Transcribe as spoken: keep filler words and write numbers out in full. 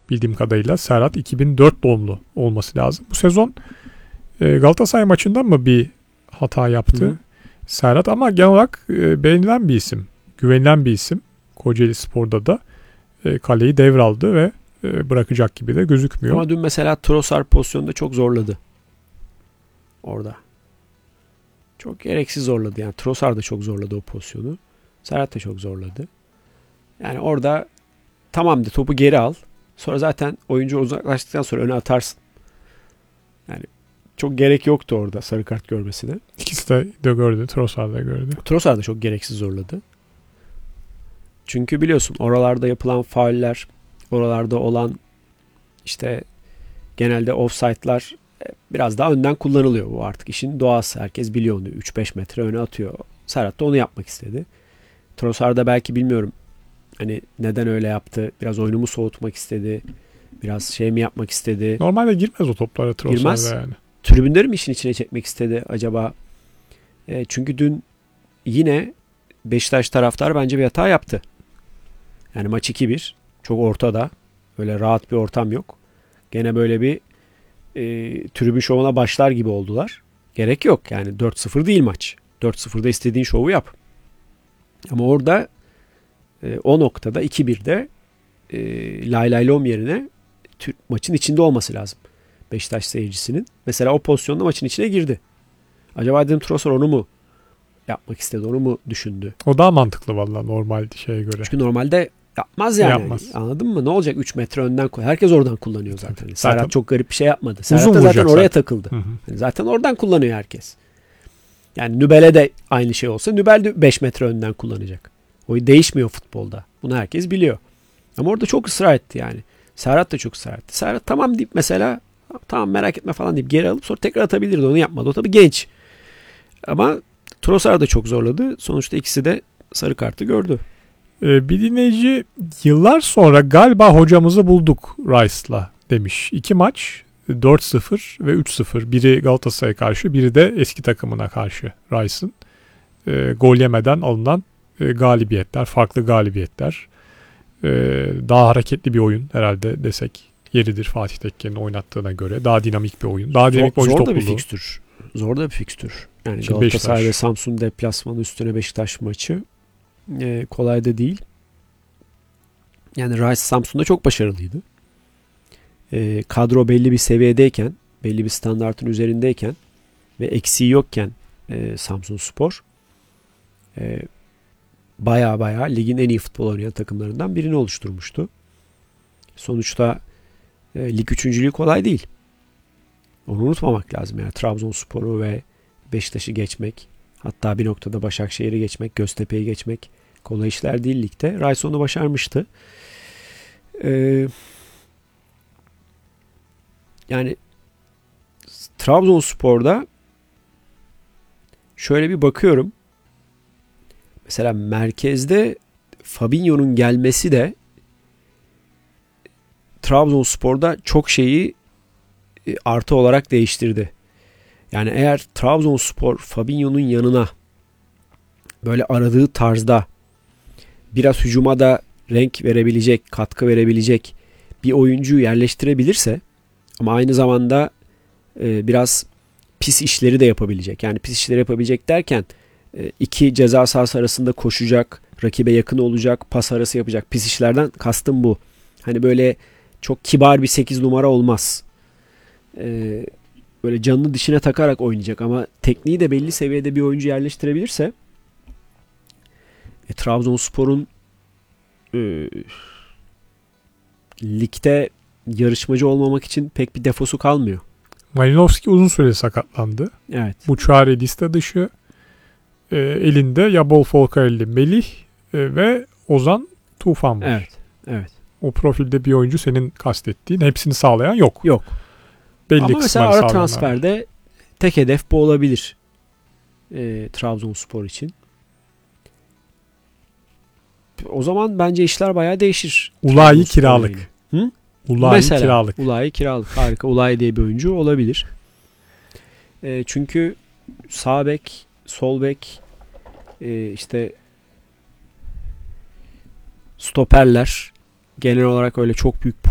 bildiğim kadarıyla. Serhat iki bin dört doğumlu olması lazım. Bu sezon e, Galatasaray maçından mı bir hata yaptı? Hı hı. Serhat ama genel olarak e, beğenilen bir isim. Güvenilen bir isim. Kocaeli Spor'da da e, kaleyi devraldı ve e, bırakacak gibi de gözükmüyor. Ama dün mesela Trossard pozisyonunda çok zorladı. Orada. Çok gereksiz zorladı. Yani Trossard da çok zorladı o pozisyonu. Serhat da çok zorladı. Yani orada tamam de topu geri al. Sonra zaten oyuncu uzaklaştıktan sonra öne atarsın. Yani çok gerek yoktu orada sarı kart görmesine. İkisi de, de gördü. Trossard da gördü. Trossard da çok gereksiz zorladı. Çünkü biliyorsun oralarda yapılan fauller, oralarda olan işte genelde offside'lar biraz daha önden kullanılıyor. Bu artık işin doğası. Herkes biliyor onu. üç beş metre öne atıyor. Serhat da onu yapmak istedi. Trossard da belki bilmiyorum hani neden öyle yaptı. Biraz oyunumu soğutmak istedi. Biraz şey mi yapmak istedi. Normalde girmez o toplara Trossard'a yani. Tribünleri mi işin içine çekmek istedi acaba? E, çünkü dün yine Beşiktaş taraftarı bence bir hata yaptı. Yani maç iki bir. Çok ortada. Öyle rahat bir ortam yok. Gene böyle bir e, tribün şovuna başlar gibi oldular. Gerek yok. Yani dört sıfır değil maç. dört sıfırda istediğin şovu yap. Ama orada e, o noktada iki birde e, lay lay lom yerine tür, maçın içinde olması lazım. Beşiktaş seyircisinin. Mesela o pozisyonda maçın içine girdi. Acaba dedim Trossard onu mu yapmak istedi? Onu mu düşündü? O daha mantıklı vallahi normal şeye göre. Çünkü normalde yapmaz yani. Yapmaz. Anladın mı? Ne olacak üç metre önden koy. Herkes oradan kullanıyor zaten. zaten Serhat çok garip bir şey yapmadı. Serhat da zaten oraya zaten takıldı. Hı hı. Yani zaten oradan kullanıyor herkes. Yani Nübel'e de aynı şey olsa Nübel de beş metre önden kullanacak. O değişmiyor futbolda. Bunu herkes biliyor. Ama orada çok ısrar etti yani. Serhat da çok ısrar etti. Serhat tamam deyip mesela tamam merak etme falan deyip geri alıp sonra tekrar atabilirdi. Onu yapmadı. O tabii genç. Ama Trossard da çok zorladı. Sonuçta ikisi de sarı kartı gördü. Ee, bir dinleyici yıllar sonra galiba hocamızı bulduk Rice'la demiş. İki maç dört sıfır ve üç sıfır. Biri Galatasaray'a karşı, biri de eski takımına karşı Rice'ın. E, gol yemeden alınan e, galibiyetler, farklı galibiyetler. E, daha hareketli bir oyun herhalde desek yeridir Fatih Tekke'nin oynattığına göre. Daha dinamik bir oyun. Daha dinamik zor, oyuncu zor topluluğu. da bir fikstür. Zor da bir fikstür. Yani Şimdi Galatasaray Beşiktaş. ve Samsun deplasmanı üstüne Beşiktaş maçı e, kolay da değil. Yani Rice Samsun'da çok başarılıydı. E, kadro belli bir seviyedeyken, belli bir standartın üzerindeyken ve eksiği yokken e, Samsunspor e, baya baya ligin en iyi futbol oynayan takımlarından birini oluşturmuştu. Sonuçta e, lig üçüncülüğü kolay değil. Onu unutmamak lazım. Yani Trabzonspor'u ve Beşiktaş'ı geçmek, hatta bir noktada Başakşehir'i geçmek, Göztepe'yi geçmek kolay işler değil ligde. Rice onu başarmıştı. Ee, yani Trabzonspor'da şöyle bir bakıyorum. Mesela merkezde Fabinho'nun gelmesi de Trabzonspor'da çok şeyi artı olarak değiştirdi. Yani eğer Trabzonspor Fabinho'nun yanına böyle aradığı tarzda biraz hücuma da renk verebilecek, katkı verebilecek bir oyuncuyu yerleştirebilirse ama aynı zamanda e, biraz pis işleri de yapabilecek. Yani pis işleri yapabilecek derken e, iki ceza sahası arasında koşacak, rakibe yakın olacak, pas arası yapacak. Pis işlerden kastım bu. Hani böyle çok kibar bir sekiz numara olmaz. Eee böyle canını dişine takarak oynayacak ama tekniği de belli seviyede bir oyuncu yerleştirebilirse e, Trabzonspor'un e, ligde yarışmacı olmamak için pek bir defosu kalmıyor. Malinovski uzun süre sakatlandı. Evet. Bu çare liste dışı. E, elinde ya Bol Folkarelli, Melih e, ve Ozan Tufan var. Evet. Evet. O profilde bir oyuncu senin kastettiğin. Hepsini sağlayan yok. Yok. Belli ama mesela ara sağlayanlar. transferde tek hedef bu olabilir. E, Trabzonspor için. O zaman bence işler bayağı değişir. Ulayi kiralık. Hı? Ulayi Mesela, kiralık. Ulayi kiralık. Harika. Ulayi diye bir oyuncu olabilir. E, çünkü sağ bek, sol bek, e, işte stoperler genel olarak öyle çok büyük